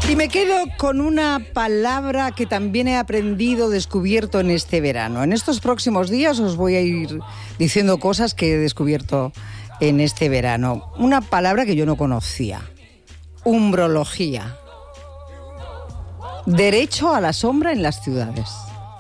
Y me quedo con una palabra que también he aprendido, descubierto en este verano. En estos próximos días os voy a ir diciendo cosas que he descubierto en este verano. Una palabra que yo no conocía. Umbrología. Derecho a la sombra en las ciudades.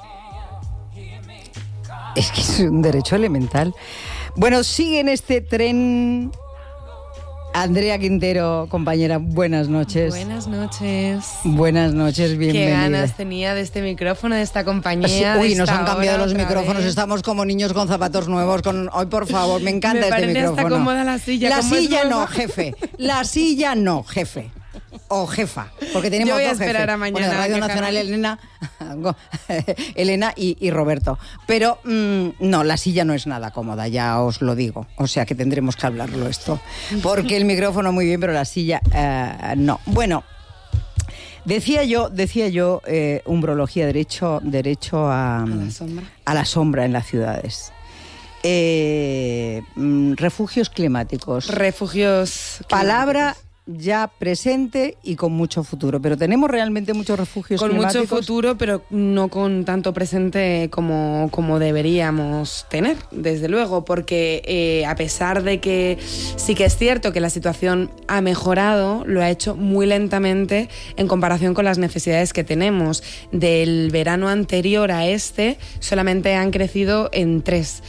Es que es un derecho elemental. Bueno, sigue en este tren Andrea Quintero, compañera, buenas noches. Buenas noches. Buenas noches, bienvenida. Qué ganas tenía de este micrófono, de esta compañía. Sí, uy, nos han cambiado los micrófonos, estamos como niños con zapatos nuevos. Hoy, por favor, me encanta este micrófono. Me parece hasta cómoda la silla. La silla no, jefe. La silla no, jefe. O jefa, porque tenemos dos jefes. Yo voy a esperar jefes. a mañana. Bueno, Radio Nacional, Elena y Roberto. Pero no, la silla no es nada cómoda, ya os lo digo. O sea que tendremos que hablarlo esto. Porque el micrófono muy bien, pero la silla no. Bueno, decía yo, umbrología, derecho a la sombra en las ciudades. Refugios climáticos. Palabra ya presente y con mucho futuro. Pero tenemos realmente muchos refugios climáticos. Con mucho futuro, pero no con tanto presente como deberíamos tener, desde luego, porque a pesar de que sí que es cierto que la situación ha mejorado, lo ha hecho muy lentamente en comparación con las necesidades que tenemos. Del verano anterior a este, solamente han crecido en 3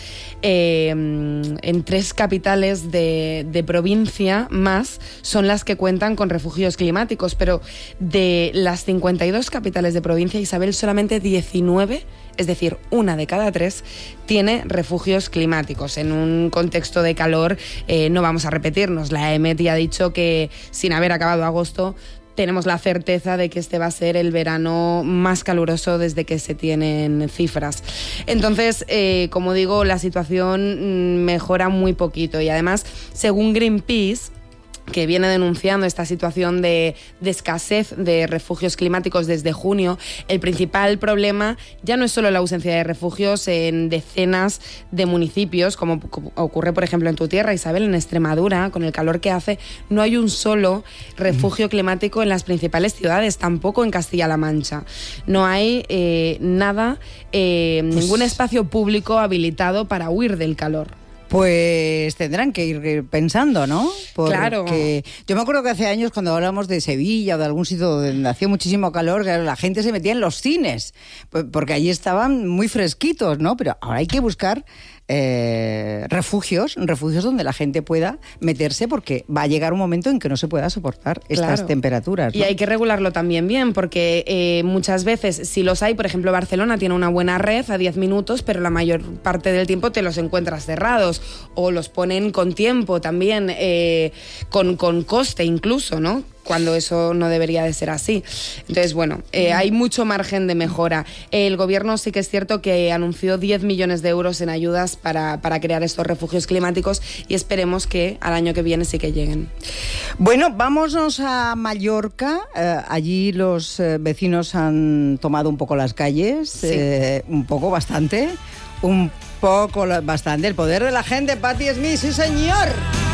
capitales de provincia más son las que cuentan con refugios climáticos, pero de las 52 capitales de provincia, Isabel, solamente 19, es decir, 1 de cada 3, tiene refugios climáticos. En un contexto de calor, no vamos a repetirnos, la EMET ya ha dicho que sin haber acabado agosto, tenemos la certeza de que este va a ser el verano más caluroso desde que se tienen cifras. Entonces, como digo, la situación mejora muy poquito y además, según Greenpeace, que viene denunciando esta situación de escasez de refugios climáticos desde junio, el principal problema ya no es solo la ausencia de refugios en decenas de municipios, como ocurre, por ejemplo, en tu tierra, Isabel, en Extremadura, con el calor que hace, no hay un solo refugio climático en las principales ciudades, tampoco en Castilla-La Mancha. No hay nada, ningún espacio público habilitado para huir del calor. Pues tendrán que ir pensando, ¿no? Porque claro. Yo me acuerdo que hace años, cuando hablamos de Sevilla o de algún sitio donde hacía muchísimo calor, claro, la gente se metía en los cines, porque allí estaban muy fresquitos, ¿no? Pero ahora hay que buscar refugios donde la gente pueda meterse, porque va a llegar un momento en que no se pueda soportar estas temperaturas, ¿no? Y hay que regularlo también bien, porque muchas veces, si los hay, por ejemplo, Barcelona tiene una buena red a 10 minutos, pero la mayor parte del tiempo te los encuentras cerrados, o los ponen con tiempo también, con coste incluso, ¿no? Cuando eso no debería de ser así. Entonces, bueno, hay mucho margen de mejora. El gobierno sí que es cierto que anunció 10 millones de euros en ayudas para crear estos refugios climáticos y esperemos que al año que viene sí que lleguen. Bueno, vámonos a Mallorca. Allí los vecinos han tomado un poco las calles, sí. Bastante. El poder de la gente, Patti Smith, sí señor.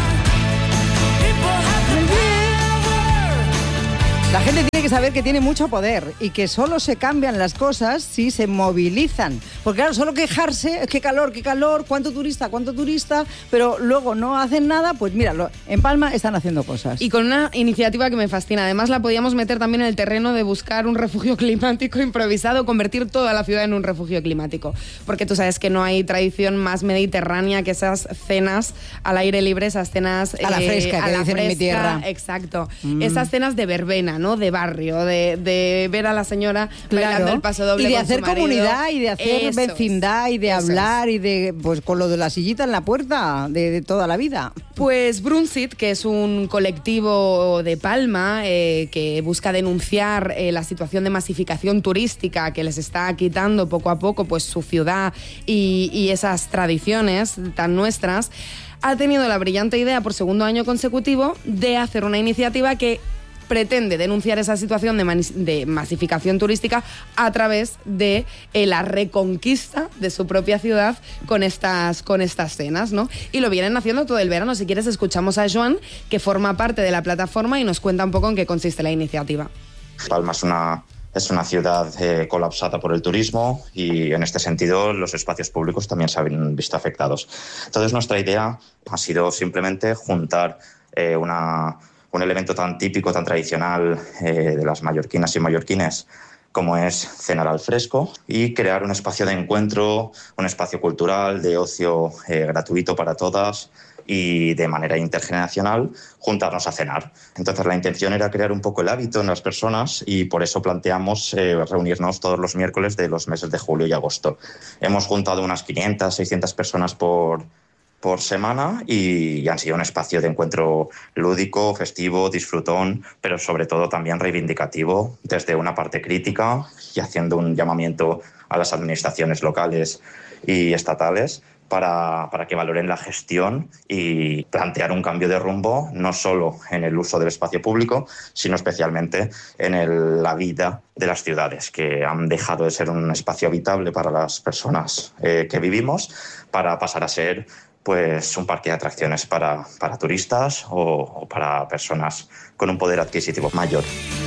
La gente tiene que saber que tiene mucho poder y que solo se cambian las cosas si se movilizan. Porque claro, solo quejarse, qué calor, cuánto turista, pero luego no hacen nada, pues mira, en Palma están haciendo cosas. Y con una iniciativa que me fascina. Además la podíamos meter también en el terreno de buscar un refugio climático improvisado, convertir toda la ciudad en un refugio climático. Porque tú sabes que no hay tradición más mediterránea que esas cenas al aire libre, esas cenas a la fresca, que dicen en mi tierra. Exacto. Esas cenas de verbena, ¿no? De barrio, de ver a la señora bailando el paso doble y de con hacer su marido. Comunidad y de hacer vecindad y de hablar y de, pues con lo de la sillita en la puerta de toda la vida. Pues Brunsit, que es un colectivo de Palma que busca denunciar la situación de masificación turística que les está quitando poco a poco pues su ciudad y esas tradiciones tan nuestras, ha tenido la brillante idea por segundo año consecutivo de hacer una iniciativa que pretende denunciar esa situación de masificación turística a través de la reconquista de su propia ciudad con estas cenas, ¿no? Y lo vienen haciendo todo el verano. Si quieres, escuchamos a Joan, que forma parte de la plataforma y nos cuenta un poco en qué consiste la iniciativa. Palma es una ciudad colapsada por el turismo y en este sentido los espacios públicos también se han visto afectados. Entonces nuestra idea ha sido simplemente juntar un elemento tan típico, tan tradicional de las mallorquinas y mallorquines como es cenar al fresco y crear un espacio de encuentro, un espacio cultural, de ocio gratuito para todas y de manera intergeneracional juntarnos a cenar. Entonces la intención era crear un poco el hábito en las personas y por eso planteamos reunirnos todos los miércoles de los meses de julio y agosto. Hemos juntado unas 500, 600 personas por semana y han sido un espacio de encuentro lúdico, festivo, disfrutón, pero sobre todo también reivindicativo desde una parte crítica y haciendo un llamamiento a las administraciones locales y estatales para que valoren la gestión y plantear un cambio de rumbo, no solo en el uso del espacio público, sino especialmente en la vida de las ciudades, que han dejado de ser un espacio habitable para las personas que vivimos, para pasar a ser pues un parque de atracciones para turistas o para personas con un poder adquisitivo mayor.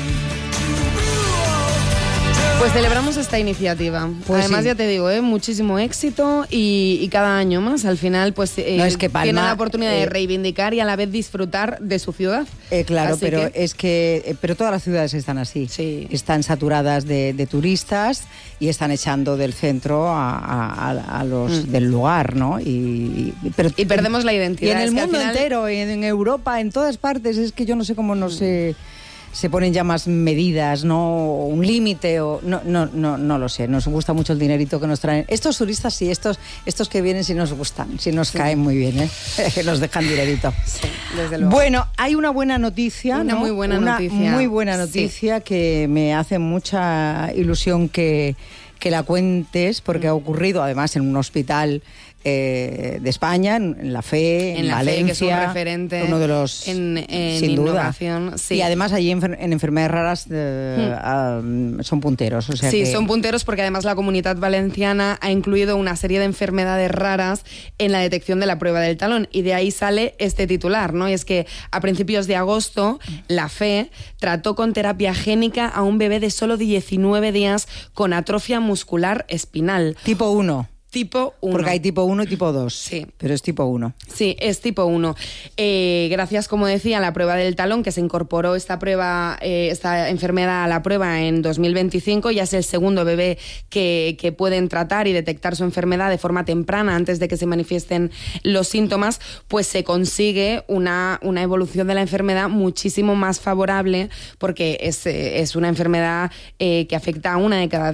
Pues celebramos esta iniciativa. Pues además, sí. ya te digo, muchísimo éxito y cada año más. Al final, pues es que Palma, tiene la oportunidad de reivindicar y a la vez disfrutar de su ciudad. Claro, Así pero pero todas las ciudades están así. Sí. Están saturadas de turistas y están echando del centro a los del lugar, ¿no? Y perdemos la identidad. Y en el Es que al mundo final entero, en Europa, en todas partes. Es que yo no sé cómo no se ponen ya más medidas, ¿no? Un límite o no lo sé. Nos gusta mucho el dinerito que nos traen. Estos turistas sí, estos que vienen sí nos gustan, sí nos caen muy bien, ¿eh? Que nos dejan dinerito. Sí, desde luego. Bueno, hay una buena noticia, Una ¿no? muy buena noticia. Muy buena noticia que me hace mucha ilusión que la cuentes, porque ha ocurrido además en un hospital de España, en la FE, en Valencia, que es un referente uno de los en sin innovación, duda. sí. Y además allí en enfermedades raras son punteros. O sea sí, que son punteros porque además la Comunitat Valenciana ha incluido una serie de enfermedades raras en la detección de la prueba del talón y de ahí sale este titular, ¿no? Y es que a principios de agosto la FE trató con terapia génica a un bebé de solo 19 días con atrofia muscular espinal. Tipo 1. Tipo 1. Porque hay tipo 1 y tipo 2. Sí. Pero es tipo 1. Sí, es tipo 1. Gracias, como decía, a la prueba del talón, que se incorporó esta enfermedad a la prueba en 2025, ya es el segundo bebé que pueden tratar y detectar su enfermedad de forma temprana antes de que se manifiesten los síntomas, pues se consigue una evolución de la enfermedad muchísimo más favorable porque es una enfermedad que afecta a uno de cada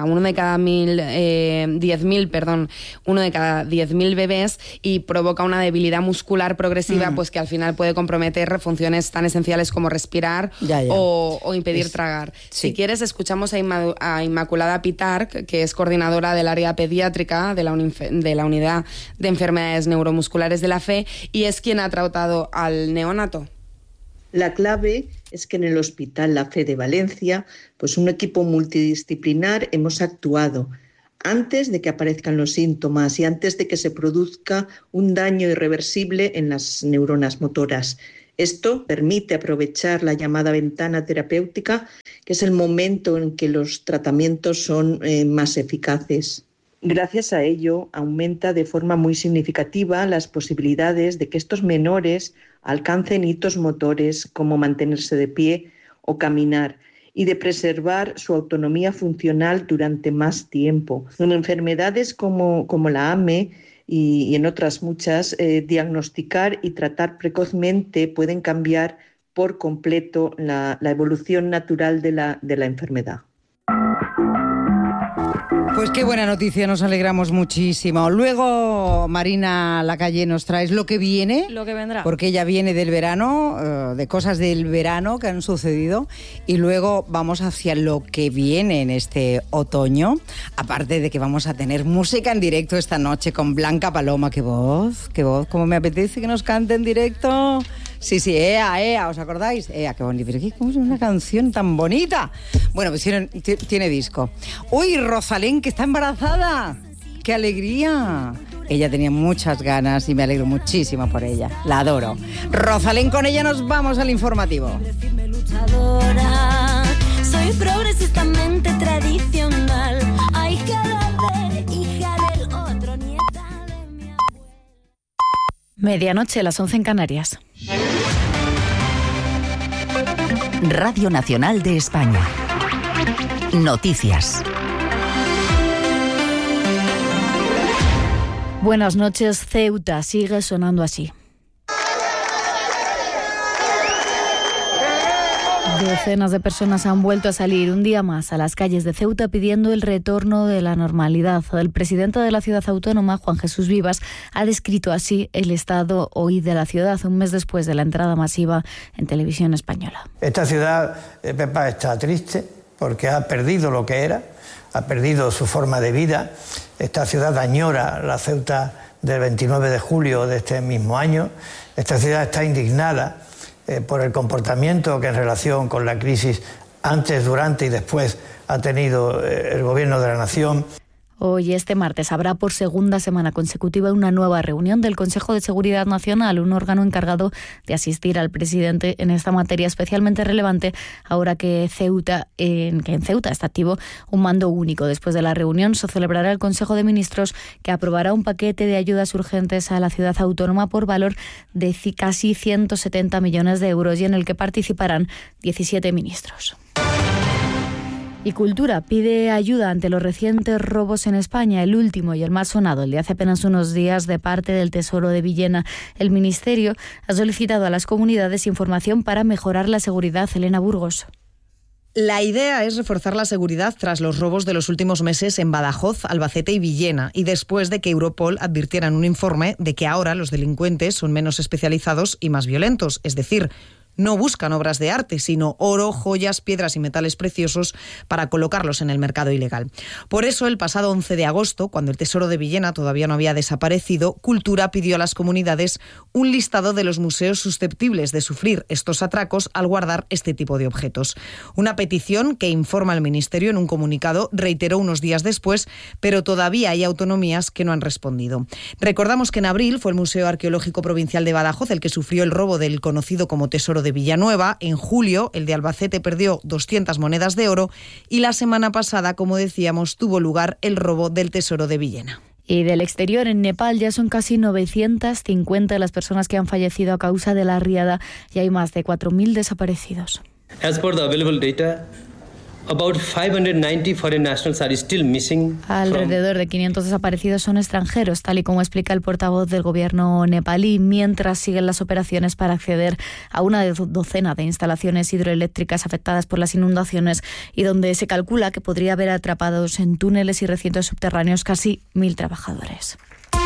10.000 bebés y provoca una debilidad muscular progresiva pues que al final puede comprometer funciones tan esenciales como respirar o impedir tragar. Sí. Si quieres, escuchamos a Inmaculada Pitarch, que es coordinadora del área pediátrica de la Unidad de Enfermedades Neuromusculares de la FE y es quien ha tratado al neonato. La clave es que en el Hospital La Fe de Valencia, pues un equipo multidisciplinar hemos actuado antes de que aparezcan los síntomas y antes de que se produzca un daño irreversible en las neuronas motoras. Esto permite aprovechar la llamada ventana terapéutica, que es el momento en que los tratamientos son más eficaces. Gracias a ello, aumenta de forma muy significativa las posibilidades de que estos menores alcancen hitos motores como mantenerse de pie o caminar, y de preservar su autonomía funcional durante más tiempo. En enfermedades como la AME y en otras muchas, diagnosticar y tratar precozmente pueden cambiar por completo la evolución natural de la enfermedad. Pues qué buena noticia, nos alegramos muchísimo. Luego, Marina Lacalle, nos traes lo que viene. Lo que vendrá. Porque ella viene del verano, de cosas del verano que han sucedido. Y luego vamos hacia lo que viene en este otoño. Aparte de que vamos a tener música en directo esta noche con Blanca Paloma. ¡Qué voz! Cómo me apetece que nos cante en directo. Sí, Ea, ¿os acordáis? Ea, qué bonito. Pero ¿cómo es una canción tan bonita? Bueno, pues tiene disco. Uy, Rosalén, que está embarazada. ¡Qué alegría! Ella tenía muchas ganas y me alegro muchísimo por ella. La adoro. Rosalén, con ella nos vamos al informativo. Medianoche, las 11 en Canarias. Radio Nacional de España. Noticias. Buenas noches. Ceuta sigue sonando así. Decenas de personas han vuelto a salir un día más a las calles de Ceuta pidiendo el retorno de la normalidad. El presidente de la ciudad autónoma, Juan Jesús Vivas, ha descrito así el estado hoy de la ciudad, un mes después de la entrada masiva en televisión española. Esta ciudad, Pepa, está triste porque ha perdido lo que era, ha perdido su forma de vida. Esta ciudad añora la Ceuta del 29 de julio de este mismo año. Esta ciudad está indignada por el comportamiento que en relación con la crisis antes, durante y después ha tenido el Gobierno de la Nación. Hoy, este martes, habrá por segunda semana consecutiva una nueva reunión del Consejo de Seguridad Nacional, un órgano encargado de asistir al presidente en esta materia especialmente relevante ahora que en Ceuta está activo un mando único. Después de la reunión se celebrará el Consejo de Ministros, que aprobará un paquete de ayudas urgentes a la ciudad autónoma por valor de casi 170 millones de euros y en el que participarán 17 ministros. Y Cultura pide ayuda ante los recientes robos en España, el último y el más sonado, el de hace apenas unos días, de parte del Tesoro de Villena. El Ministerio ha solicitado a las comunidades información para mejorar la seguridad. Elena Burgos. La idea es reforzar la seguridad tras los robos de los últimos meses en Badajoz, Albacete y Villena, y después de que Europol advirtiera en un informe de que ahora los delincuentes son menos especializados y más violentos, es decir, no buscan obras de arte, sino oro, joyas, piedras y metales preciosos para colocarlos en el mercado ilegal. Por eso, el pasado 11 de agosto, cuando el Tesoro de Villena todavía no había desaparecido, Cultura pidió a las comunidades un listado de los museos susceptibles de sufrir estos atracos al guardar este tipo de objetos. Una petición que, informa el Ministerio en un comunicado, reiteró unos días después, pero todavía hay autonomías que no han respondido. Recordamos que en abril fue el Museo Arqueológico Provincial de Badajoz el que sufrió el robo del conocido como Tesoro de Villanueva. En julio, el de Albacete perdió 200 monedas de oro y la semana pasada, como decíamos, tuvo lugar el robo del Tesoro de Villena. Y del exterior, en Nepal ya son casi 950 las personas que han fallecido a causa de la riada y hay más de 4.000 desaparecidos. As per the available data, about 590 foreign nationals are still missing. Alrededor de 500 desaparecidos son extranjeros, tal y como explica el portavoz del gobierno nepalí, mientras siguen las operaciones para acceder a una docena de instalaciones hidroeléctricas afectadas por las inundaciones y donde se calcula que podría haber atrapados en túneles y recintos subterráneos casi 1.000 trabajadores.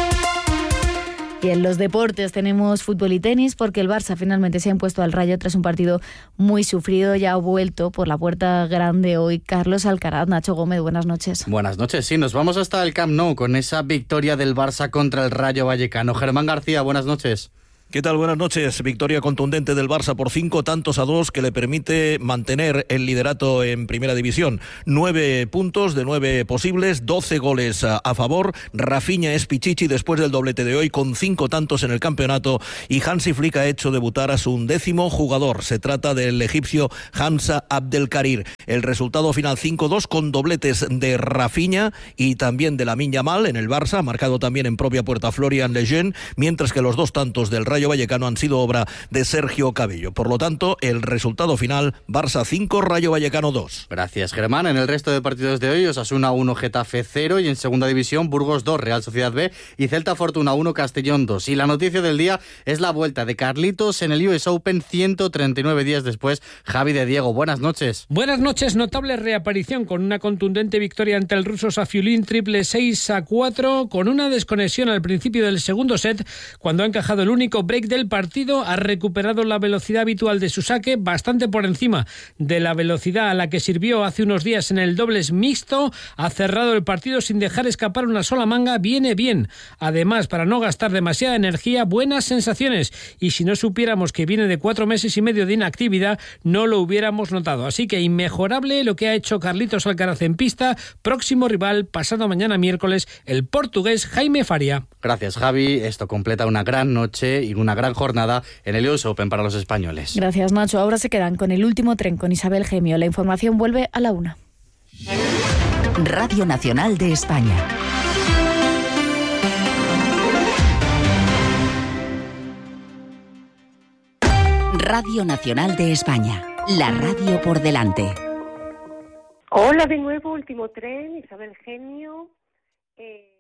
Y en los deportes tenemos fútbol y tenis, porque el Barça finalmente se ha impuesto al Rayo tras un partido muy sufrido. Ya ha vuelto por la puerta grande hoy Carlos Alcaraz. Nacho Gómez, buenas noches. Buenas noches, sí, nos vamos hasta el Camp Nou con esa victoria del Barça contra el Rayo Vallecano. Germán García, buenas noches. ¿Qué tal? Buenas noches. Victoria contundente del Barça por 5-2 que le permite mantener el liderato en Primera División. 9 puntos de 9 posibles, 12 goles a favor. Rafinha es Pichichi después del doblete de hoy con 5 tantos en el campeonato y Hansi Flick ha hecho debutar a su 11º jugador. Se trata del egipcio Hamza Abdelkarir. El resultado final 5-2 con dobletes de Rafinha y también de Lamine Yamal en el Barça, marcado también en propia puerta Florian Lejeune, mientras que los 2 tantos del Rayo Vallecano han sido obra de Sergio Cabello. Por lo tanto, el resultado final, Barça 5, Rayo Vallecano 2. Gracias, Germán. En el resto de partidos de hoy, Osasuna 1, Getafe 0 y en segunda división, Burgos 2, Real Sociedad B y Celta Fortuna 1, Castellón 2. Y la noticia del día es la vuelta de Carlitos en el US Open 139 días después. Javi de Diego, buenas noches. Buenas noches, notable reaparición con una contundente victoria ante el ruso Safiulin, triple 6-4, con una desconexión al principio del segundo set, cuando ha encajado el único break del partido. Ha recuperado la velocidad habitual de su saque, bastante por encima de la velocidad a la que sirvió hace unos días en el dobles mixto. Ha cerrado el partido sin dejar escapar una sola manga. Viene bien. Además, para no gastar demasiada energía, buenas sensaciones. Y si no supiéramos que viene de 4 meses y medio de inactividad, no lo hubiéramos notado. Así que inmejorable lo que ha hecho Carlitos Alcaraz en pista. Próximo rival, pasado mañana miércoles, el portugués Jaime Faria. Gracias, Javi. Esto completa una gran noche y una gran jornada en el US Open para los españoles. Gracias, Nacho. Ahora se quedan con el último tren con Isabel Gemio. La información vuelve a la 1. Radio Nacional de España. Radio Nacional de España, la radio por delante. Hola de nuevo, Último Tren, Isabel Genio.